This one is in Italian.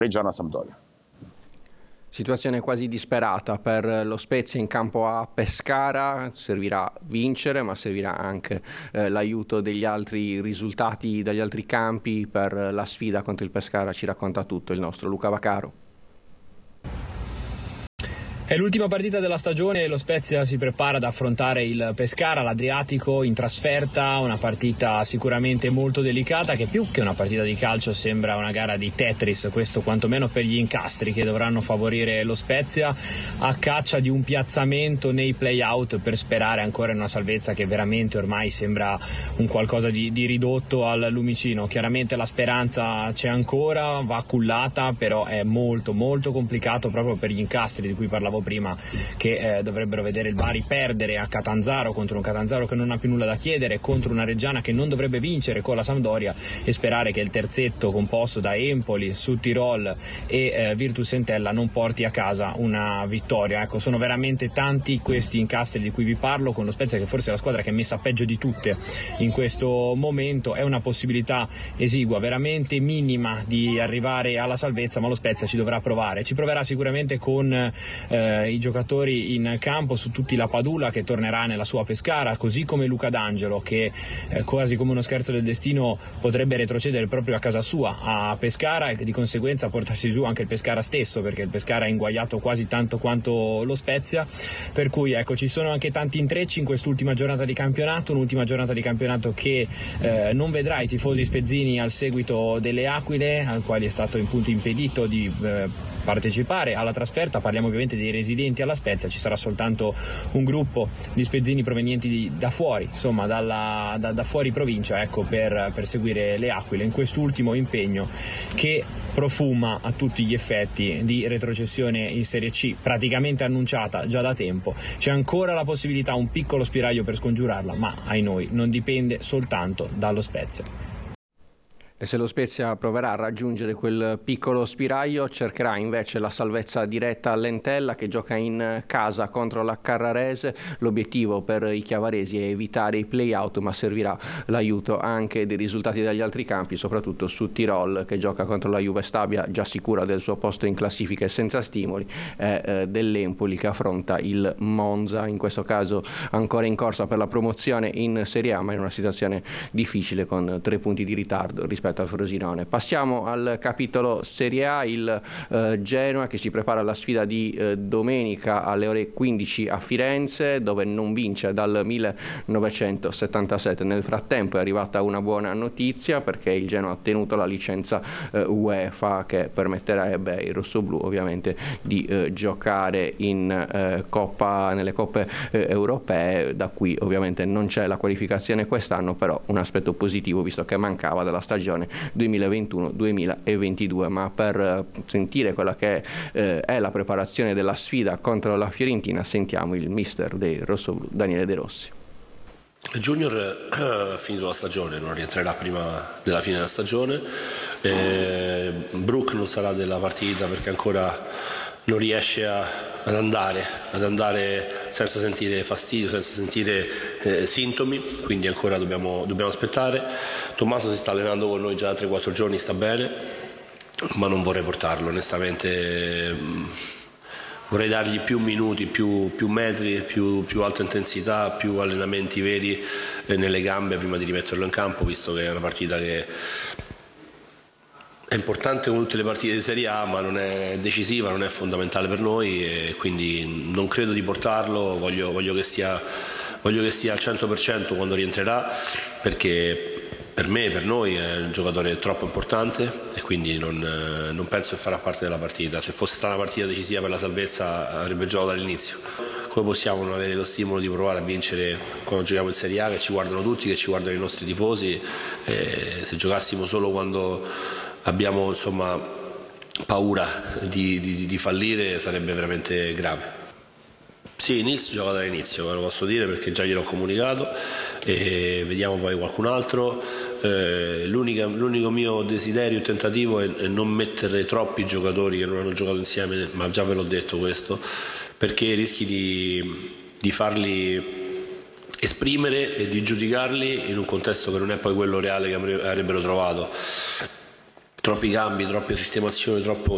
Reggiana-Sampdoria. Situazione quasi disperata per lo Spezia in campo a Pescara. Servirà vincere, ma servirà anche l'aiuto degli altri risultati dagli altri campi per la sfida contro il Pescara. Ci racconta tutto il nostro Luca Vaccaro. È l'ultima partita della stagione e lo Spezia si prepara ad affrontare il Pescara, l'Adriatico, in trasferta, una partita sicuramente molto delicata che più che una partita di calcio sembra una gara di Tetris, questo quantomeno per gli incastri che dovranno favorire lo Spezia a caccia di un piazzamento nei play-out per sperare ancora in una salvezza che veramente ormai sembra un qualcosa di ridotto al lumicino. Chiaramente la speranza c'è ancora, va cullata, però è molto molto complicato proprio per gli incastri di cui parlavo prima, che dovrebbero vedere il Bari perdere a Catanzaro contro un Catanzaro che non ha più nulla da chiedere, contro una Reggiana che non dovrebbe vincere con la Sampdoria, e sperare che il terzetto composto da Empoli, Südtirol e Virtus Entella non porti a casa una vittoria. Ecco, sono veramente tanti questi incastri di cui vi parlo, con lo Spezia che forse è la squadra che è messa peggio di tutte in questo momento. È una possibilità esigua, veramente minima, di arrivare alla salvezza, ma lo Spezia ci dovrà provare, ci proverà sicuramente con i giocatori in campo, su tutti la Padula che tornerà nella sua Pescara, così come Luca D'Angelo che quasi come uno scherzo del destino potrebbe retrocedere proprio a casa sua a Pescara e di conseguenza portarsi giù anche il Pescara stesso, perché il Pescara è inguaiato quasi tanto quanto lo Spezia, per cui ecco, ci sono anche tanti intrecci in quest'ultima giornata di campionato, un'ultima giornata di campionato che non vedrà i tifosi spezzini al seguito delle Aquile, al quali è stato in punto impedito di partecipare alla trasferta. Parliamo ovviamente dei residenti alla Spezia, ci sarà soltanto un gruppo di spezzini provenienti da fuori, insomma da fuori provincia, ecco, per seguire le Aquile in quest'ultimo impegno che profuma a tutti gli effetti di retrocessione in Serie C, praticamente annunciata già da tempo. C'è ancora la possibilità, un piccolo spiraglio per scongiurarla, ma ai noi non dipende soltanto dallo Spezia. E se lo Spezia proverà a raggiungere quel piccolo spiraglio, cercherà invece la salvezza diretta all'Entella, che gioca in casa contro la Carrarese. L'obiettivo per i chiavaresi è evitare i play-out, ma servirà l'aiuto anche dei risultati dagli altri campi, soprattutto su Tirol, che gioca contro la Juve Stabia, già sicura del suo posto in classifica e senza stimoli, e dell'Empoli che affronta il Monza, in questo caso ancora in corsa per la promozione in Serie A, ma in una situazione difficile con 3 punti di ritardo rispetto al Frosinone. Passiamo al capitolo Serie A, il Genoa che si prepara alla sfida di domenica alle ore 15 a Firenze, dove non vince dal 1977. Nel frattempo è arrivata una buona notizia, perché il Genoa ha ottenuto la licenza UEFA che permetterebbe ai rossoblù ovviamente di giocare in nelle coppe europee, da cui ovviamente non c'è la qualificazione quest'anno, però un aspetto positivo visto che mancava della stagione 2021-2022. Ma per sentire quella che è la preparazione della sfida contro la Fiorentina, sentiamo il mister dei rossoblù, Daniele De Rossi. Il Junior ha finito la stagione, non rientrerà prima della fine della stagione. Brook non sarà della partita perché ancora non riesce ad andare senza sentire fastidio, senza sentire sintomi, quindi ancora dobbiamo aspettare. Tommaso si sta allenando con noi già da 3-4 giorni, sta bene, ma non vorrei portarlo, onestamente. Vorrei dargli più minuti, più metri, più alta intensità, più allenamenti veri nelle gambe prima di rimetterlo in campo, visto che è una partita che è importante come tutte le partite di Serie A, ma non è decisiva, non è fondamentale per noi, e quindi non credo di portarlo. Voglio che sia al 100% quando rientrerà, perché per me, per noi è un giocatore troppo importante e quindi non penso che farà parte della partita. Se fosse stata una partita decisiva per la salvezza avrebbe giocato dall'inizio. Come possiamo non avere lo stimolo di provare a vincere quando giochiamo in Serie A, che ci guardano tutti, che ci guardano i nostri tifosi? Se giocassimo solo quando abbiamo paura di fallire sarebbe veramente grave. Sì, Nils gioca dall'inizio, ve lo posso dire perché già gliel'ho comunicato, e vediamo poi qualcun altro. L'unico mio desiderio e tentativo è non mettere troppi giocatori che non hanno giocato insieme, ma già ve l'ho detto questo, perché rischi di farli esprimere e di giudicarli in un contesto che non è poi quello reale che avrebbero trovato. Troppi cambi, troppe sistemazioni,